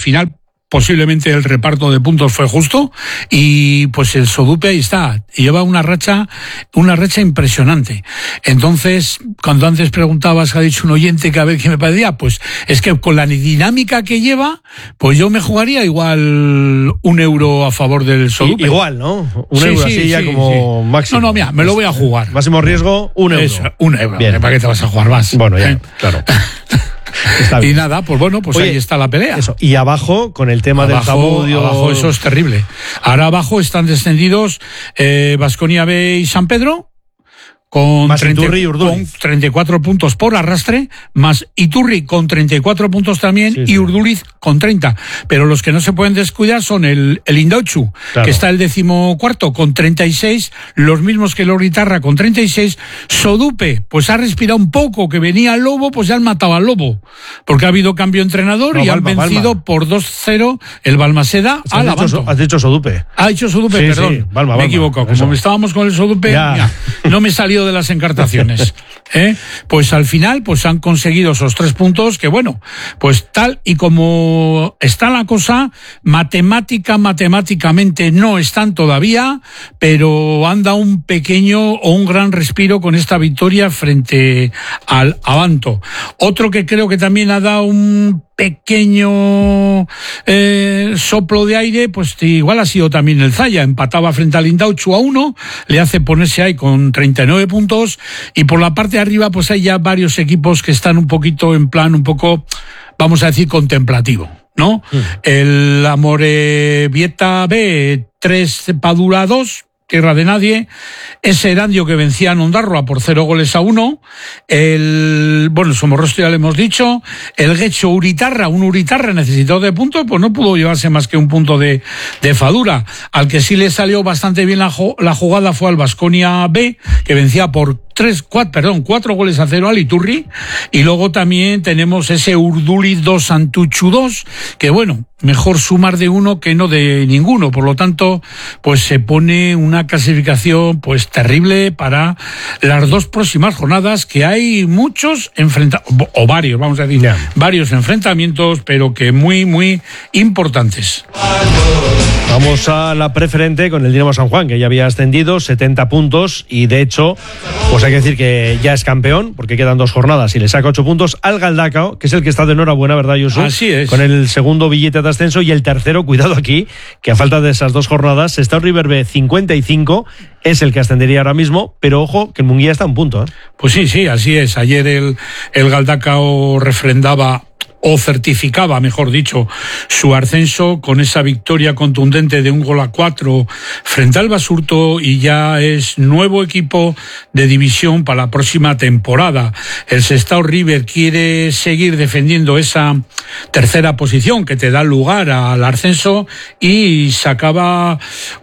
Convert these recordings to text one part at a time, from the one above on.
final posiblemente el reparto de puntos fue justo y pues el Sodupe ahí está, lleva una racha impresionante. Entonces, cuando antes preguntabas, ha dicho un oyente que a ver qué me parecía, pues es que con la dinámica que lleva, pues yo me jugaría igual €1 a favor del Sodupe. Igual, ¿no? €1 así ya como máximo. No, mira, me lo voy a jugar. Máximo riesgo, €1. Eso, €1. Bien. ¿Para qué te vas a jugar más? Bueno, ya, claro. Y nada, pues bueno, pues oye, ahí está la pelea. Eso. Y abajo, con el tema del Zamudio. Abajo eso es terrible. Ahora abajo están descendidos Baskonia B y San Pedro, con 34 puntos por arrastre, más Iturri con 34 puntos también, y Urduliz con 30. Pero los que no se pueden descuidar son el Indautxu, que está el 14º con 36, los mismos que el Uritarra con 36. Sodupe, pues ha respirado un poco, que venía el Lobo, pues ya han matado al Lobo, porque ha habido cambio de entrenador y han vencido por 2-0 el Balmaseda al Abanto. Has dicho Sodupe. Ha dicho Sodupe, perdón. Sí, Balma, me he equivocado. Como estábamos con el Sodupe, mira, no me salió de las encartaciones. Pues al final pues han conseguido esos 3 puntos que bueno, pues tal y como está la cosa, matemáticamente no están todavía, pero han dado un pequeño o un gran respiro con esta victoria frente al Abanto. Otro que creo que también ha dado un pequeño soplo de aire, pues igual ha sido también el Zaya. Empataba frente al Indautxu a 1, le hace ponerse ahí con 39 puntos, y por la parte de arriba pues hay ya varios equipos que están un poquito en plan, un poco, vamos a decir, contemplativo, ¿no? El Amorebieta B, 3 Padura 2, tierra de nadie. Ese Erandio que vencía a Ondarroa por 0-1. El Somorrostro ya le hemos dicho. El Guecho Uritarra, un Uritarra necesitado de puntos, pues no pudo llevarse más que un punto de Fadura. Al que sí le salió bastante bien la jugada fue al Baskonia B, que vencía por 4-0 al Iturri. Y luego también tenemos ese Urduliz 2 Santuchu 2, que bueno, mejor sumar de uno que no de ninguno. Por lo tanto, pues se pone una clasificación pues terrible para las 2 próximas jornadas, que hay muchos varios enfrentamientos, pero que muy importantes. Vamos a la preferente con el Dinamo San Juan, que ya había ascendido, 70 puntos, y de hecho, pues hay que decir que ya es campeón, porque quedan 2 jornadas y le saca 8 puntos al Galdacao, que es el que está de enhorabuena, ¿verdad, Josu? Así es. Con el segundo billete de ascenso, y el tercero, cuidado aquí, que a falta de esas 2 jornadas, Sestao River B 55, es el que ascendería ahora mismo, pero ojo, que el Munguía está a un punto, ¿eh? Pues sí, así es. Ayer el Galdacao refrendaba, o certificaba, mejor dicho, su ascenso con esa victoria contundente de 1-4 frente al Basurto, y ya es nuevo equipo de división para la próxima temporada. El Sestao River quiere seguir defendiendo esa tercera posición que te da lugar al ascenso, y sacaba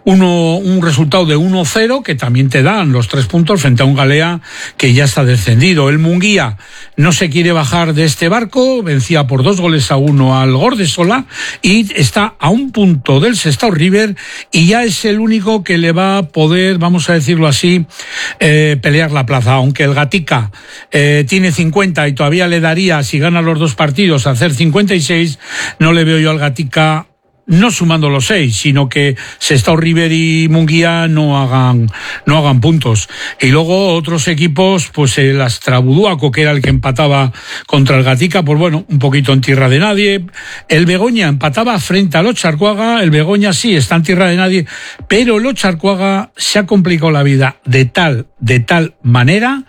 un resultado de 1-0 que también te dan los 3 puntos frente a un Galea que ya está descendido. El Munguía no se quiere bajar de este barco, vencía por 2-1 al Gordesola, y está a un punto del Sestao River, y ya es el único que le va a poder, vamos a decirlo así, pelear la plaza. Aunque el Gatica tiene 50 y todavía le daría, si gana los 2 partidos, a hacer 56, no le veo yo al Gatica, no sumando los 6, sino que Sestao River y Munguía no hagan puntos. Y luego otros equipos, pues el Astrabuduaco, que era el que empataba contra el Gatica, pues bueno, un poquito en tierra de nadie. El Begoña empataba frente al Ocharcoaga. El Begoña sí está en tierra de nadie, pero el Ocharcoaga se ha complicado la vida de tal manera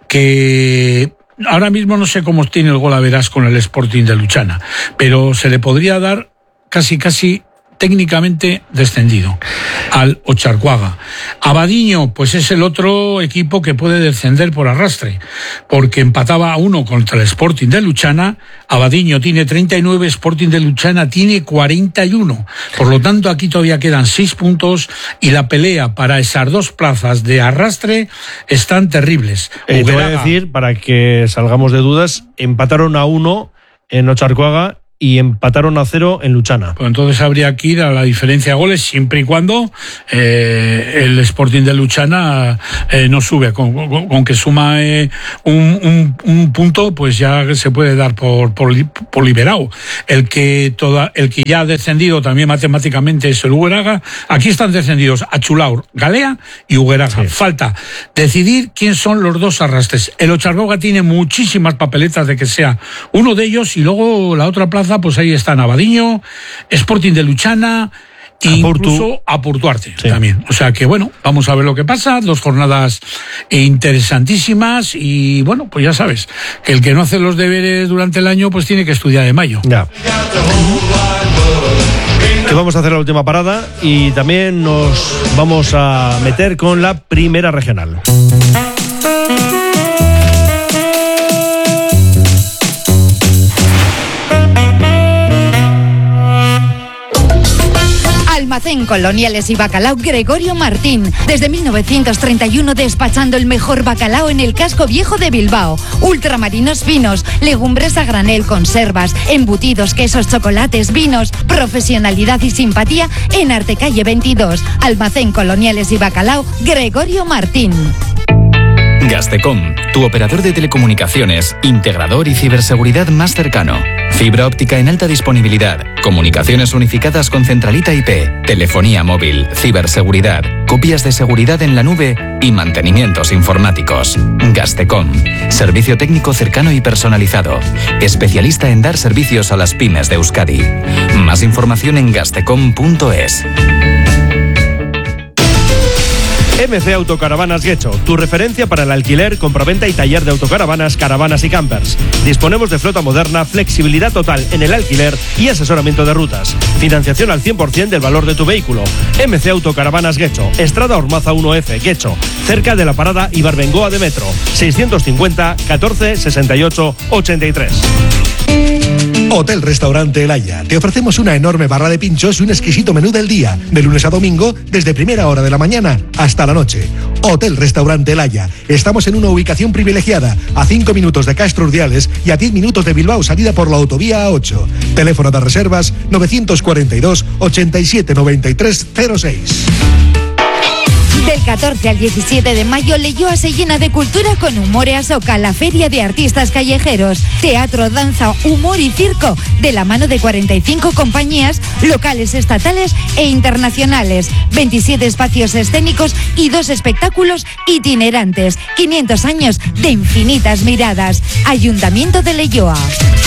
que ahora mismo no sé cómo tiene el Golaveras con el Sporting de Luchana, pero se le podría dar casi técnicamente descendido al Ocharcoaga. Abadiño, pues es el otro equipo que puede descender por arrastre, porque empataba a 1 contra el Sporting de Luchana. Abadiño tiene 39, Sporting de Luchana tiene 41. Por lo tanto, aquí todavía quedan 6 puntos, y la pelea para esas 2 plazas de arrastre están terribles. Te voy a decir, para que salgamos de dudas, empataron a 1 en Ocharcoaga y empataron a 0 en Luchana. Pues entonces habría que ir a la diferencia de goles siempre y cuando el Sporting de Luchana no sube. Con que suma un punto, pues ya se puede dar por liberado. El que ya ha descendido también matemáticamente es el Hugueraga. Aquí están descendidos Achulaur, Galea y Hugueraga. Sí. Falta decidir quién son los dos arrastres. El Ocharroga tiene muchísimas papeletas de que sea uno de ellos, y luego la otra plaza, pues ahí está Navadiño, Sporting de Luchana, e incluso a Portuarte también. O sea que bueno, vamos a ver lo que pasa. 2 jornadas interesantísimas, y bueno, pues ya sabes que el que no hace los deberes durante el año pues tiene que estudiar en mayo. Ya. Que vamos a hacer la última parada y también nos vamos a meter con la primera regional. Almacén Coloniales y Bacalao Gregorio Martín. Desde 1931 despachando el mejor bacalao en el casco viejo de Bilbao. Ultramarinos finos, legumbres a granel, conservas, embutidos, quesos, chocolates, vinos. Profesionalidad y simpatía en Artecalle 22. Almacén Coloniales y Bacalao Gregorio Martín. Gastecom, tu operador de telecomunicaciones, integrador y ciberseguridad más cercano. Fibra óptica en alta disponibilidad, comunicaciones unificadas con centralita IP, telefonía móvil, ciberseguridad, copias de seguridad en la nube y mantenimientos informáticos. Gastecom, servicio técnico cercano y personalizado, especialista en dar servicios a las pymes de Euskadi. Más información en gastecom.es. MC Autocaravanas Guecho, tu referencia para el alquiler, compraventa y taller de autocaravanas, caravanas y campers. Disponemos de flota moderna, flexibilidad total en el alquiler y asesoramiento de rutas. Financiación al 100% del valor de tu vehículo. MC Autocaravanas Guecho, Estrada Ormaza 1F, Guecho, cerca de la parada Ibarbengoa de Metro. 650 14 68 83. Hotel Restaurante El Haya. Te ofrecemos una enorme barra de pinchos y un exquisito menú del día, de lunes a domingo, desde primera hora de la mañana hasta la noche. Hotel Restaurante El Haya. Estamos en una ubicación privilegiada, a 5 minutos de Castro Urdiales y a 10 minutos de Bilbao, salida por la autovía A8. Teléfono de reservas 942 87 93 06. Del 14 al 17 de mayo, Leioa se llena de cultura con Humor e Asoca, la feria de artistas callejeros. Teatro, danza, humor y circo, de la mano de 45 compañías locales, estatales e internacionales. 27 espacios escénicos y 2 espectáculos itinerantes. 500 años de infinitas miradas. Ayuntamiento de Leioa.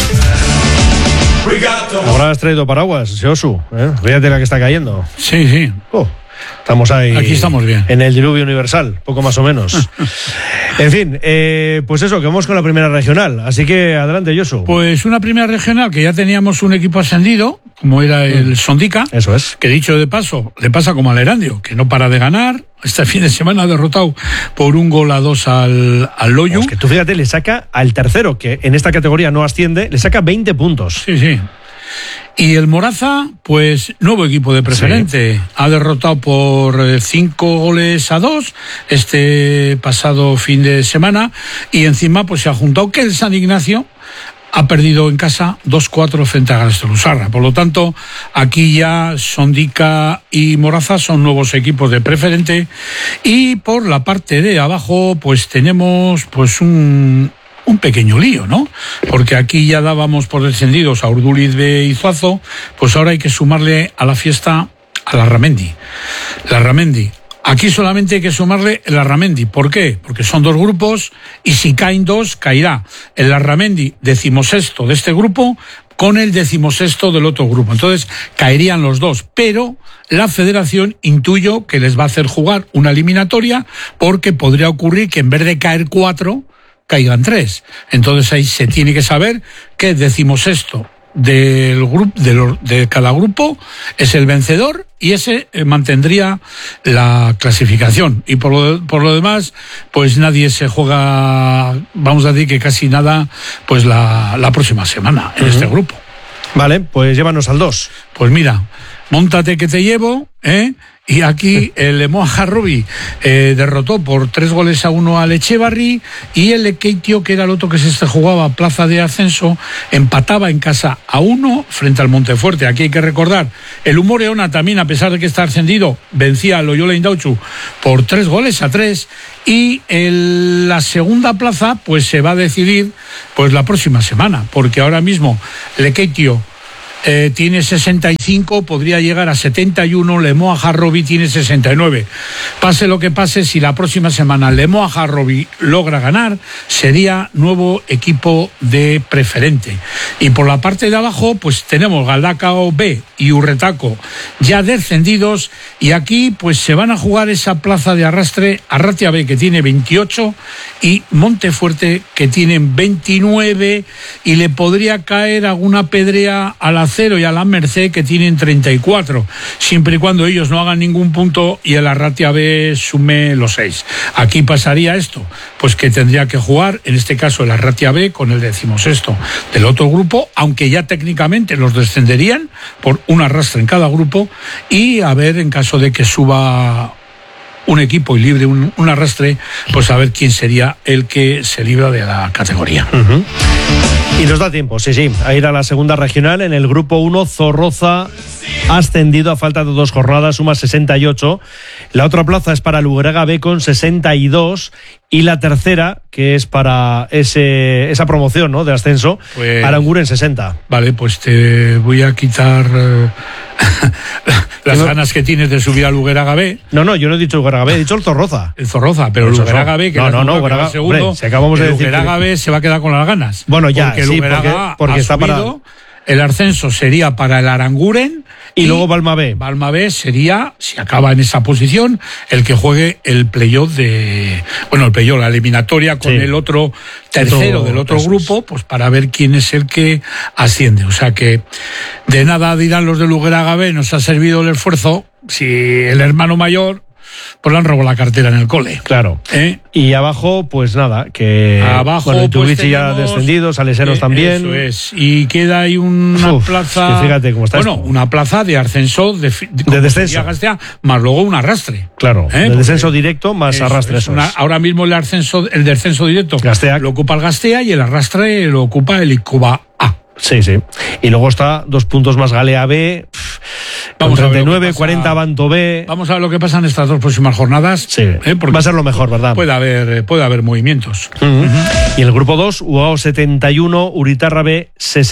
Habrás traído paraguas, Josu, ¿eh? Fíjate la que está cayendo. Sí, sí. Estamos ahí. Aquí estamos bien. En el diluvio universal, poco más o menos. En fin, pues eso, que vamos con la primera regional. Así que adelante, Josu. Pues una primera regional que ya teníamos un equipo ascendido, como era el Sondica. Eso es. Que dicho de paso, le pasa como al Erandio, que no para de ganar. Este fin de semana ha derrotado por 1-2 al Loyu. Es que tú fíjate, le saca al tercero, que en esta categoría no asciende, le saca 20 puntos. Sí, sí. Y el Moraza, pues nuevo equipo de preferente. Sí. Ha derrotado por 5-2 este pasado fin de semana. Y encima pues se ha juntado que el San Ignacio ha perdido en casa 2-4 frente a Gastelusarra. Por lo tanto, aquí ya Sondica y Moraza son nuevos equipos de preferente. Y por la parte de abajo pues tenemos pues un pequeño lío, ¿no? Porque aquí ya dábamos por descendidos a Urduliz B y Zuazo, pues ahora hay que sumarle a la fiesta a Larramendi. Aquí solamente hay que sumarle el Larramendi. ¿Por qué? Porque son 2 grupos y si caen 2, caerá el Larramendi 16º de este grupo con el 16º del otro grupo. Entonces caerían los 2, pero la federación intuyo que les va a hacer jugar una eliminatoria porque podría ocurrir que en vez de caer 4, caigan 3. Entonces ahí se tiene que saber que el 16º del grupo, de cada grupo es el vencedor y ese mantendría la clasificación. Y por lo demás, pues nadie se juega, vamos a decir que casi nada, pues la próxima semana en este grupo. Vale, pues llévanos al 2. Pues mira, móntate que te llevo, Y aquí el Lemoa Harrobi derrotó por 3-1 al Echevarri, y el Lekeitio, que era el otro que se jugaba plaza de ascenso, empataba en casa a 1 frente al Montefuerte. Aquí hay que recordar, el Umoreona también, a pesar de que está ascendido, vencía al Loyola Indautxu por 3-3, y la segunda plaza pues se va a decidir pues la próxima semana, porque ahora mismo Lekeitio tiene 65, podría llegar a 71, Lemoa Harrobi tiene 69. Pase lo que pase, si la próxima semana Lemoa Harrobi logra ganar, sería nuevo equipo de preferente. Y por la parte de abajo, pues tenemos Galdakao B y Urretaco ya descendidos, y aquí pues se van a jugar esa plaza de arrastre, Arratia B, que tiene 28, y Montefuerte, que tienen 29, y le podría caer alguna pedrea a la Cero y a la Merced, que tienen 34, siempre y cuando ellos no hagan ningún punto y el Arratia B sume los 6. Aquí pasaría esto, pues que tendría que jugar, en este caso el Arratia B, con el 16º del otro grupo, aunque ya técnicamente los descenderían por un arrastre en cada grupo, y a ver, en caso de que suba un equipo y libre un arrastre, pues a ver quién sería el que se libra de la categoría. Uh-huh. Y nos da tiempo, sí, a ir a la segunda regional. En el grupo 1, Zorroza ha ascendido a falta de 2 jornadas, suma 68. La otra plaza es para Lugeraga B con 62, y la tercera, que es para esa promoción, ¿no?, de ascenso, pues, Aranguren 60. Vale, pues te voy a quitar las ganas que tienes de subir a Lugeraga B. No, yo no he dicho Lugeraga B, he dicho el Zorroza. El Zorroza, pero pues Lugeraga B, que no, Lugeraga, segundo, hombre, si acabamos de decir Lugeraga B se va a quedar con las ganas. Bueno, ya, porque sí, Lugeraga porque está subido, el ascenso sería para el Aranguren, y luego Balma B. Balma B sería, si acaba en esa posición, el que juegue el playoff la eliminatoria con el otro tercero del otro grupo, pues para ver quién es el que asciende. O sea que de nada dirán los de Lugeraga B, nos ha servido el esfuerzo si el hermano mayor pues le han robado la cartera en el cole. Claro. Y abajo, pues nada, que abajo, bueno, pues ya descendidos, Saleseros también. Eso es. Y queda ahí una plaza. Que fíjate cómo está una plaza de ascenso de descenso. Gastea, más luego un arrastre. Claro, de descenso directo más arrastre. Ahora mismo el descenso directo Gastea lo ocupa el Gastea, y el arrastre lo ocupa el Icuba A. Sí. Y luego está 2 puntos más Galea B. Vamos 39, 40 Banto B. Vamos a ver lo que pasa en estas 2 próximas jornadas. Sí, va a ser lo mejor, ¿verdad? Puede haber movimientos. Uh-huh. Y en el grupo 2, UAO 71, Uritarra B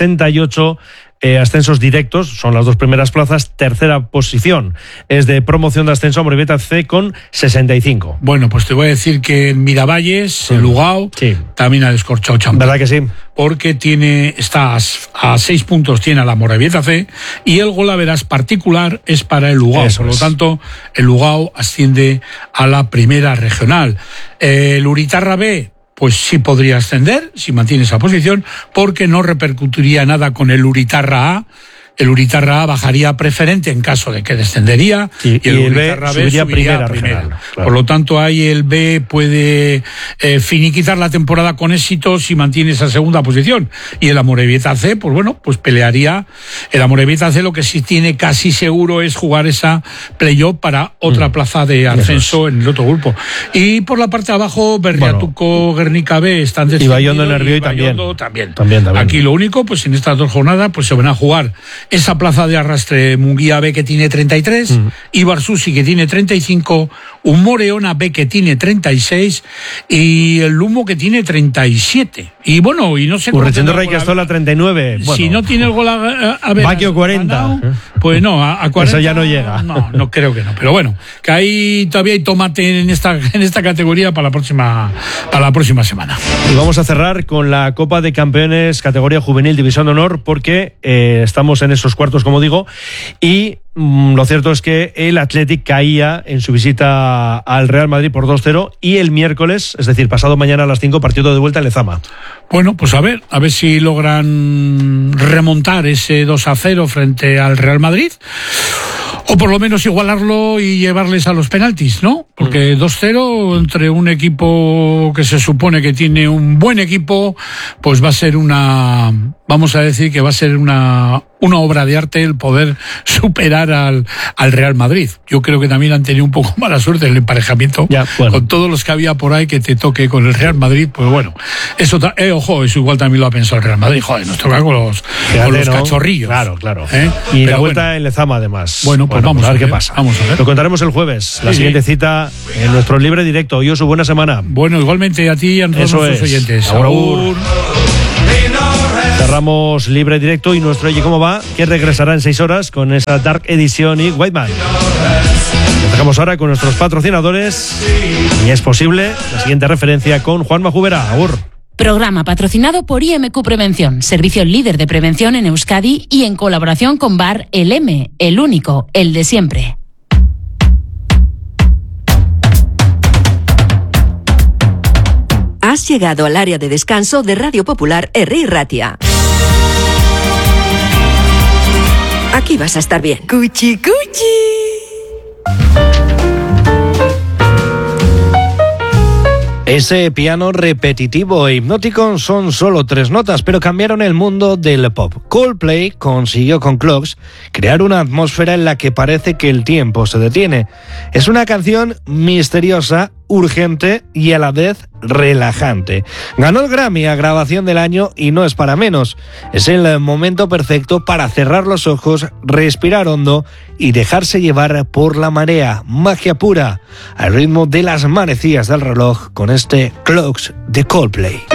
68. Ascensos directos, son las 2 primeras plazas. Tercera posición es de promoción de ascenso, Amorebieta C con 65. Bueno, pues te voy a decir que en Miravalles, el Lugao, también ha descorchado champán. ¿Verdad que sí? Porque está a 6 puntos, tiene a la Amorebieta C, y el golaveras particular es para el Lugao. Por lo tanto, el Lugao asciende a la primera regional. El Uritarra B, pues sí podría ascender si mantiene esa posición, porque no repercutiría nada con el Uritarra A. El Uritarra A bajaría a preferente en caso de que descendería, y el Uritarra B subiría primera. Claro. Por lo tanto, ahí el B puede finiquitar la temporada con éxito si mantiene esa segunda posición. Y el Amorebieta C, pues bueno, pues pelearía. El Amorebieta C lo que sí tiene casi seguro es jugar esa playoff para otra plaza de ascenso en el otro grupo. Y por la parte de abajo, Berriatuco, Guernica B están descendidos. Y Bayondo, Nervión también. Aquí lo único, pues en estas 2 jornadas, pues se van a jugar esa plaza de arrastre, Munguía B, que tiene 33, Ibarsusi, que tiene 35, Umoreona B, que tiene 36, y el Lumo, que tiene 37. Y bueno, y no sé... Urrechendo Rey Castola 39. Bueno, si no tiene el gol a ver... Baquio 40. Ganado, pues no, a 40... Eso ya no llega. No creo que no. Pero bueno, que ahí todavía hay tomate en esta categoría para la próxima semana. Y vamos a cerrar con la Copa de Campeones categoría juvenil División de Honor, porque estamos en esos cuartos, como digo, y lo cierto es que el Athletic caía en su visita al Real Madrid por 2-0, y el miércoles, es decir, pasado mañana a las 5, partido de vuelta en Lezama. Bueno, pues a ver si logran remontar ese 2-0 frente al Real Madrid, o por lo menos igualarlo y llevarles a los penaltis, ¿no? Porque 2-0 entre un equipo que se supone que tiene un buen equipo, pues va a ser una vamos a decir que va a ser una obra de arte el poder superar al Real Madrid. Yo creo que también han tenido un poco mala suerte en el emparejamiento, con todos los que había por ahí, que te toque con el Real Madrid, pues bueno, eso eso igual también lo ha pensado el Real Madrid. Joder, nos toca con los cachorrillos. Claro. Y la vuelta en Lezama, además. Bueno, pues vamos a ver qué pasa. Vamos a ver. Lo contaremos el jueves, la siguiente cita en nuestro libre directo. Yosu, buena semana. Bueno, igualmente a ti y a nuestros oyentes. Agur. Cerramos libre directo y nuestro Oye Cómo Va, que regresará en 6 horas con esa Dark Edition y Whiteman. Nos dejamos ahora con nuestros patrocinadores y es posible la siguiente referencia con Juan Majubera. Agur. Programa patrocinado por IMQ Prevención, servicio líder de prevención en Euskadi y en colaboración con Bar El M, el único, el de siempre. Has llegado al área de descanso de Radio Popular Herri Ratia. Aquí vas a estar bien. ¡Cuchi, cuchi! Ese piano repetitivo e hipnótico son solo 3 notas, pero cambiaron el mundo del pop. Coldplay consiguió con Clocks crear una atmósfera en la que parece que el tiempo se detiene. Es una canción misteriosa, urgente y a la vez relajante. Ganó el Grammy a grabación del año y no es para menos. Es el momento perfecto para cerrar los ojos, respirar hondo y dejarse llevar por la marea. Magia pura, al ritmo de las manecillas del reloj con este Clocks de Coldplay.